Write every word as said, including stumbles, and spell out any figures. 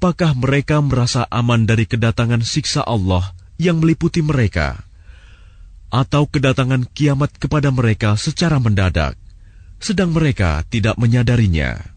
apakah mereka merasa aman dari kedatangan siksa Allah yang meliputi mereka, atau kedatangan kiamat kepada mereka secara mendadak, sedang mereka tidak menyadarinya?